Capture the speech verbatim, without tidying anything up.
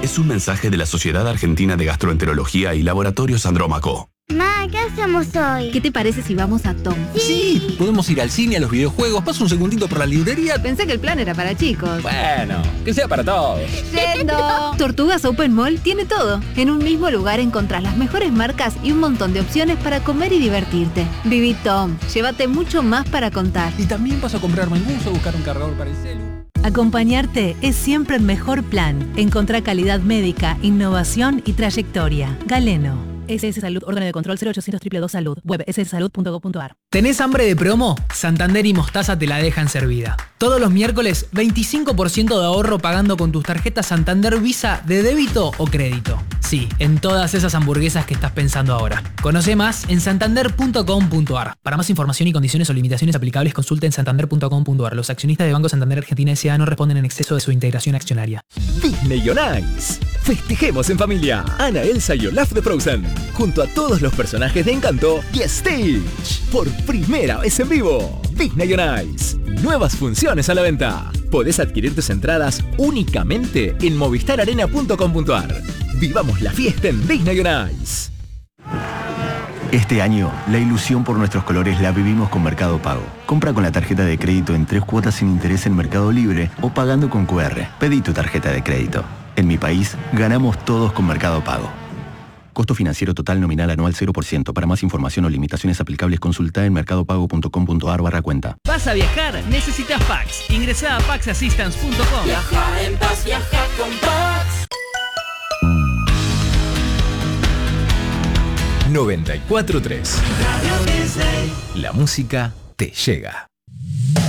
es un mensaje de la Sociedad Argentina de Gastroenterología y Laboratorios Andrómaco. Ma, ¿qué hacemos hoy? ¿Qué te parece si vamos a Tom? Sí. Sí, podemos ir al cine, a los videojuegos. Paso un segundito por la librería. Pensé que el plan era para chicos. Bueno, que sea para todos. ¡Yendo! Tortugas Open Mall tiene todo. En un mismo lugar encontrás las mejores marcas y un montón de opciones para comer y divertirte. Viví Tom. Llévate mucho más para contar. Y también paso a comprarme el buzo, buscar un cargador para el celu. Acompañarte es siempre el mejor plan. Encontrá calidad médica, innovación y trayectoria. Galeno. S S Salud, órgano de control cero ochocientos dos dos dos Salud. Web ese ese salud punto com punto a r. ¿Tenés hambre de promo? Santander y Mostaza te la dejan servida. Todos los miércoles, veinticinco por ciento de ahorro pagando con tus tarjetas Santander Visa de débito o crédito. Sí, en todas esas hamburguesas que estás pensando ahora. Conoce más en santander punto com punto a r. Para más información y condiciones o limitaciones aplicables, consulta en santander punto com punto a r. Los accionistas de Banco Santander Argentina S A no responden en exceso de su integración accionaria. Disney on Ice. Festejemos en familia. Anna, Elsa y Olaf de Frozen. Junto a todos los personajes de Encanto y Stitch. Por primera vez en vivo. Disney on Ice. Nuevas funciones a la venta. Podés adquirir tus entradas únicamente en movistar arena punto com punto a r. Vivamos la fiesta en Disney on Ice. Este año, la ilusión por nuestros colores la vivimos con Mercado Pago. Compra con la tarjeta de crédito en tres cuotas sin interés en Mercado Libre o pagando con cu erre. Pedí tu tarjeta de crédito. En mi país, ganamos todos con Mercado Pago. Costo financiero total nominal anual cero por ciento. Para más información o limitaciones aplicables, consulta en mercadopago punto com punto a r barra cuenta. ¿Vas a viajar? Necesitas Pax. Ingresá a pax assistance punto com. Viaja en paz, viaja con Pax. noventa y cuatro punto tres. Radio Disney. La música te llega.